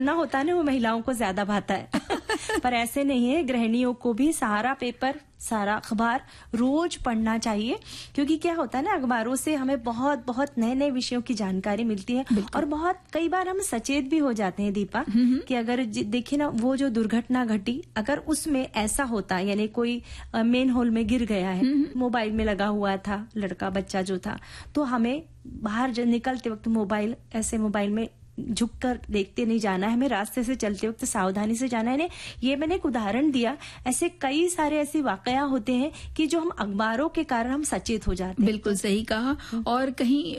ना होता है ना, वो महिलाओं को ज्यादा भाता है पर ऐसे नहीं है, गृहिणियों को भी सारा पेपर, सारा अखबार रोज पढ़ना चाहिए। क्योंकि क्या होता है ना, अखबारों से हमें बहुत बहुत नए नए विषयों की जानकारी मिलती है और बहुत कई बार हम सचेत भी हो जाते हैं दीपा कि अगर देखिए ना, वो जो दुर्घटना घटी, अगर उसमें ऐसा होता, यानी कोई मेन होल में गिर गया है, मोबाइल में लगा हुआ था लड़का बच्चा जो था, तो हमें बाहर निकलते वक्त मोबाइल में झुककर देखते नहीं जाना है, हमें रास्ते से चलते वक्त सावधानी से जाना है। ये मैंने एक उदाहरण दिया, ऐसे कई सारे ऐसे वाकया होते हैं कि जो हम अखबारों के कारण हम सचेत हो जाते हैं। बिल्कुल सही कहा। और कहीं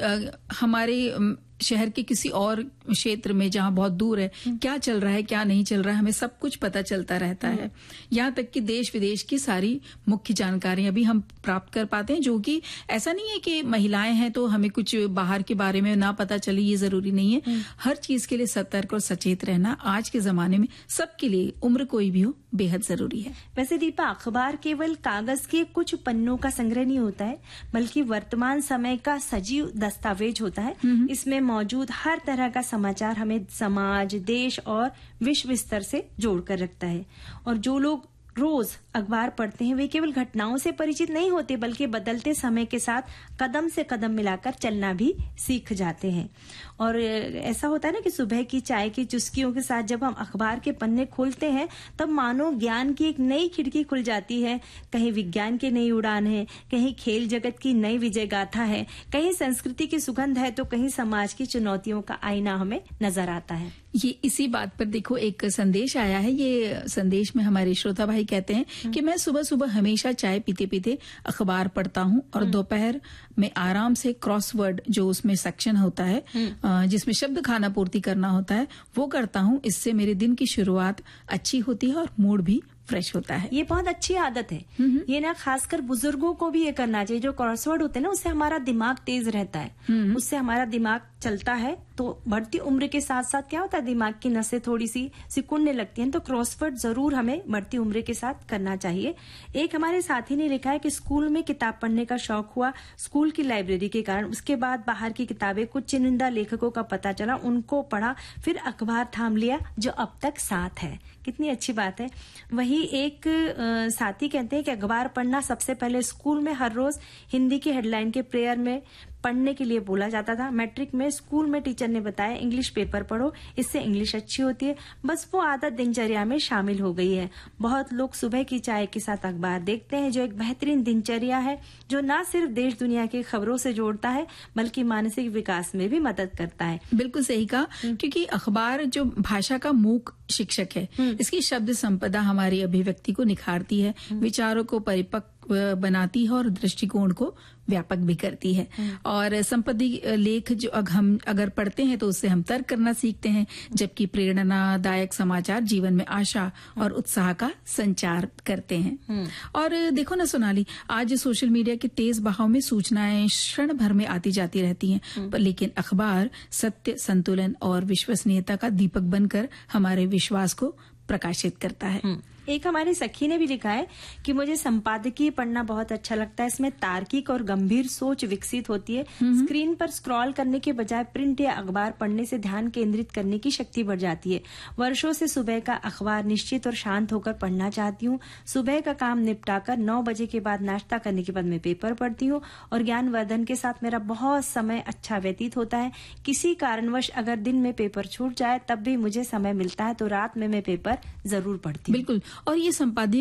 हमारे शहर के किसी और क्षेत्र में जहां बहुत दूर है, क्या चल रहा है क्या नहीं चल रहा है, हमें सब कुछ पता चलता रहता है। यहाँ तक कि देश विदेश की सारी मुख्य जानकारियां भी हम प्राप्त कर पाते हैं, जो कि ऐसा नहीं है कि महिलाएं हैं तो हमें कुछ बाहर के बारे में ना पता चले, ये जरूरी नहीं है। हर चीज के लिए सतर्क और सचेत रहना आज के जमाने में सबके लिए, उम्र कोई भी हो, बेहद जरूरी है। वैसे दीपा, अखबार केवल कागज के कुछ पन्नों का संग्रह नहीं होता है, बल्कि वर्तमान समय का सजीव दस्तावेज होता है। इसमें मौजूद हर तरह का समाचार हमें समाज, देश और विश्व स्तर से जोड़कर रखता है। और जो लोग रोज अखबार पढ़ते हैं वे केवल घटनाओं से परिचित नहीं होते, बल्कि बदलते समय के साथ कदम से कदम मिलाकर चलना भी सीख जाते हैं। और ऐसा होता है ना कि सुबह की चाय की चुस्कियों के साथ जब हम अखबार के पन्ने खोलते हैं, तब मानो ज्ञान की एक नई खिड़की खुल जाती है। कहीं विज्ञान की नई उड़ान है, कहीं खेल जगत की नई विजय गाथा है, कहीं संस्कृति की सुगंध है, तो कहीं समाज की चुनौतियों का आईना हमें नजर आता है। ये इसी बात पर देखो एक संदेश आया है। ये संदेश में हमारे श्रोता भाई कहते हैं कि मैं सुबह सुबह हमेशा चाय पीते पीते अखबार पढ़ता हूँ और दोपहर में आराम से क्रॉसवर्ड, जो उसमें सेक्शन होता है जिसमें शब्द खाना पूर्ति करना होता है, वो करता हूँ। इससे मेरे दिन की शुरुआत अच्छी होती है और मूड भी फ्रेश होता है। ये बहुत अच्छी आदत है। ये ना खासकर बुजुर्गों को भी ये करना चाहिए। जो क्रॉसवर्ड होते हैं ना, उससे हमारा दिमाग तेज रहता है, उससे हमारा दिमाग चलता है। तो बढ़ती उम्र के साथ साथ क्या होता है, दिमाग की नसें थोड़ी सी सिकुड़ने लगती हैं। तो क्रॉसवर्ड जरूर हमें बढ़ती उम्र के साथ करना चाहिए। एक हमारे साथी ने लिखा है कि स्कूल में किताब पढ़ने का शौक हुआ स्कूल की लाइब्रेरी के कारण। उसके बाद बाहर की किताबें, कुछ चुनिंदा लेखकों का पता चला, उनको पढ़ा, फिर अखबार थाम लिया, जो अब तक साथ है। कितनी अच्छी बात है। वही एक साथी कहते हैं कि अखबार पढ़ना सबसे पहले स्कूल में हर रोज हिंदी की हेडलाइन के प्रेयर में पढ़ने के लिए बोला जाता था। मैट्रिक में स्कूल में टीचर ने बताया इंग्लिश पेपर पढ़ो, इससे इंग्लिश अच्छी होती है। बस वो आदत दिनचर्या में शामिल हो गई है। बहुत लोग सुबह की चाय के साथ अखबार देखते हैं, जो एक बेहतरीन दिनचर्या है, जो न सिर्फ देश दुनिया की खबरों से जोड़ता है बल्कि मानसिक विकास में भी मदद करता है। बिल्कुल सही कहा, क्योंकि अखबार जो भाषा का मूक शिक्षक है, इसकी शब्द संपदा हमारी अभिव्यक्ति को निखारती है, विचारों को परिपक्व बनाती है और दृष्टिकोण को व्यापक भी करती है। और संपादकीय लेख जो हम अगर पढ़ते हैं तो उससे हम तर्क करना सीखते हैं, जबकि प्रेरणादायक समाचार जीवन में आशा और उत्साह का संचार करते हैं। और देखो ना सोनाली, आज सोशल मीडिया के तेज बहाव में सूचनाएं क्षण भर में आती जाती रहती हैं, लेकिन अखबार सत्य, संतुलन और विश्वसनीयता का दीपक बनकर हमारे विश्वास को प्रकाशित करता है। एक हमारी सखी ने भी लिखा है कि मुझे संपादकीय पढ़ना बहुत अच्छा लगता है। इसमें तार्किक और गंभीर सोच विकसित होती है। स्क्रीन पर स्क्रॉल करने के बजाय प्रिंट या अखबार पढ़ने से ध्यान केंद्रित करने की शक्ति बढ़ जाती है। वर्षों से सुबह का अखबार निश्चित और शांत होकर पढ़ना चाहती हूँ। सुबह का काम निपटाकर 9 बजे के बाद नाश्ता करने के बाद मैं पेपर पढ़ती हूँ और ज्ञानवर्धन के साथ मेरा बहुत समय अच्छा व्यतीत होता है। किसी कारणवश अगर दिन में पेपर छूट जाए तब भी मुझे समय मिलता है तो रात में मैं पेपर जरूर पढ़ती हूँ। बिल्कुल। और ये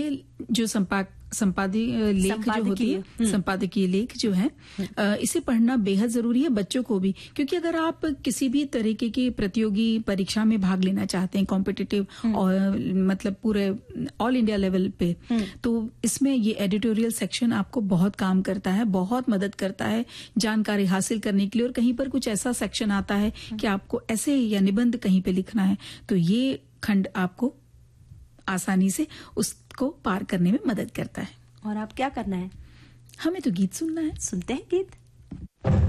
संपादकीय लेख जो है, इसे पढ़ना बेहद जरूरी है बच्चों को भी, क्योंकि अगर आप किसी भी तरीके की प्रतियोगी परीक्षा में भाग लेना चाहते हैं, कॉम्पिटिटिव और मतलब पूरे ऑल इंडिया लेवल पे, तो इसमें ये एडिटोरियल सेक्शन आपको बहुत काम करता है, बहुत मदद करता है जानकारी हासिल करने के लिए। और कहीं पर कुछ ऐसा सेक्शन आता है कि आपको ऐसे या निबंध कहीं पे लिखना है, तो ये खंड आपको आसानी से उसको पार करने में मदद करता है। और आप क्या करना है? हमें तो गीत सुनना है। सुनते हैं गीत।